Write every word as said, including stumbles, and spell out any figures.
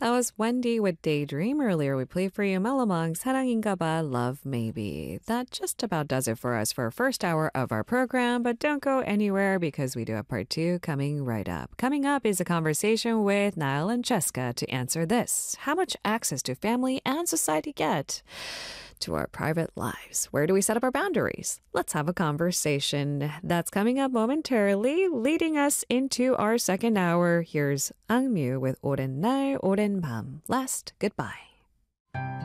That was Wendy with Daydream. Earlier, we played for you Melamong's 사랑인가 봐, Love Maybe. That just about does it for us for our first hour of our program, but don't go anywhere because we do have part two coming right up. Coming up is a conversation with Niall and Jessica to answer this. How much access do family and society get to our private lives? Where do we set up our boundaries? Let's have a conversation. That's coming up momentarily, leading us into our second hour. Here's Angmyu with 오랜 날, 오랜 밤. Last, goodbye.